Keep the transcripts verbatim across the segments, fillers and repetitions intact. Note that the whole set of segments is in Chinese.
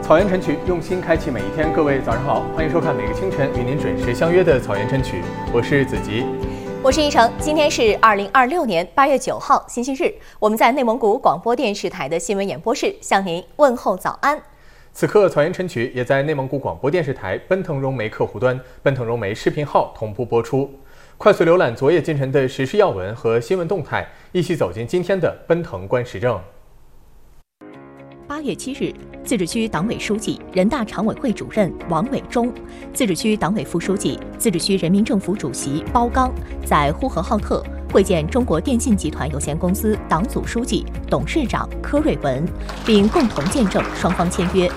草原晨曲，用心开启每一天。各位早上好，欢迎收看每个清晨与您准时相约的草原晨曲，我是子吉， 我是一成。今天是二零二六年八月九号，星期日。我们在内蒙古广播电视台的新闻演播室向您问候早安。 此刻草原晨曲也在内蒙古广播电视台奔腾融媒客户端、奔腾融媒视频号同步播出。快速浏览昨夜今晨的时事要闻和新闻动态，一起走进今天的奔腾观时政。 八月七日，自治区党委书记、人大常委会主任王伟忠，自治区党委副书记、自治区人民政府主席包刚在呼和浩特会见中国电信集团有限公司党组书记、董事长柯瑞文，并共同见证双方签约。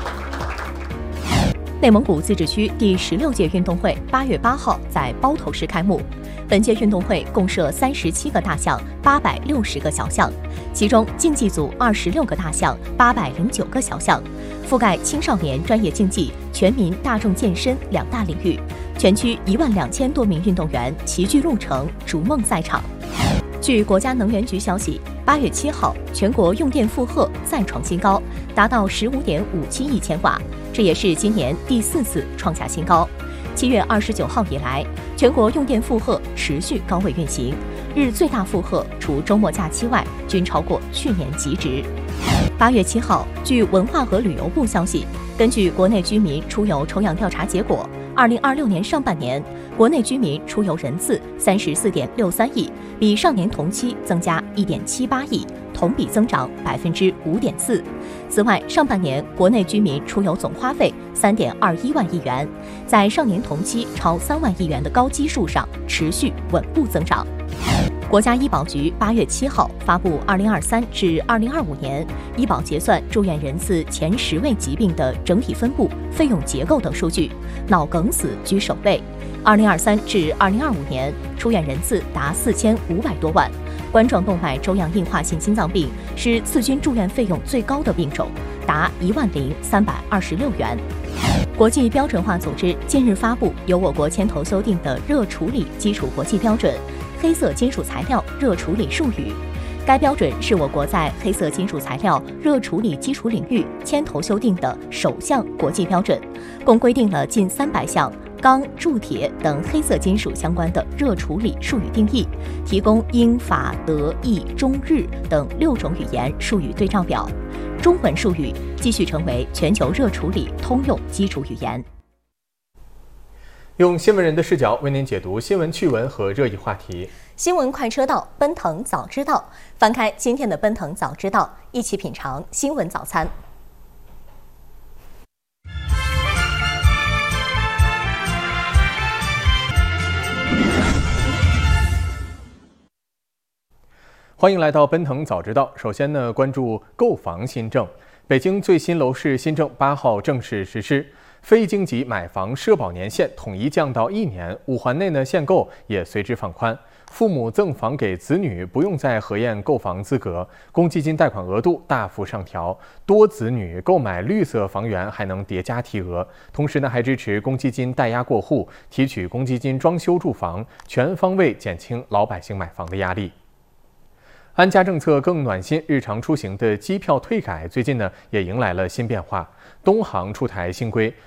内蒙古自治区第十六届运动会八月八号在包头市开幕。本届运动会共设三十七个大项、八百六十个小项，其中竞技组二十六个大项、八百零九个小项，覆盖青少年专业竞技、全民大众健身两大领域。全区一万两千多名运动员齐聚路程，逐梦赛场。据国家能源局消息，八月七号，全国用电负荷再创新高，达到十五点五七亿千瓦，这也是今年第四次创下新高。七月二十九号以来，全国用电负荷持续高位运行，日最大负荷除周末假期外，均超过去年极值。八月七号，据文化和旅游部消息，根据国内居民出游抽样调查结果，二零二六年上半年，国内居民出游人次三十四点六三亿，比上年同期增加一点七八亿，同比增长百分之五点四。此外，上半年国内居民出游总花费三点二一万亿元，在上年同期超三万亿元的高基数上持续稳步增长。国家医保局八月七号发布二零二三至二零二五年医保结算住院人次前十位疾病的整体分布、费用结构等数据，脑梗死居首位。二零二三至二零二五年出院人次达四千五百多万。冠状动脉粥样硬化性心脏病是次均住院费用最高的病种，达一万零三百二十六元。国际标准化组织近日发布由我国牵头修订的热处理基础国际标准《黑色金属材料热处理术语》。该标准是我国在黑色金属材料热处理基础领域牵头修订的首项国际标准，共规定了近三百项钢、铸铁等黑色金属相关的热处理术语定义，提供英、法、德、意、中、日等六种语言术语对照表。中文术语继续成为全球热处理通用基础语言。 用新闻人的视角为您解读新闻趣闻和热议话题。 新闻快车道，奔腾早知道。翻开今天的奔腾早知道，一起品尝新闻早餐。 欢迎来到奔腾早知道。首先呢，关注购房新政。北京最新楼市新政八号正式实施，非京籍买房社保年限统一降到一年，五环内呢限购也随之放宽。父母赠房给子女不用再核验购房资格，公积金贷款额度大幅上调，多子女购买绿色房源还能叠加提额。同时呢，还支持公积金代押过户，提取公积金装修住房，全方位减轻老百姓买房的压力。安家政策更暖心，日常出行的机票退改最近呢也迎来了新变化。东航出台新规，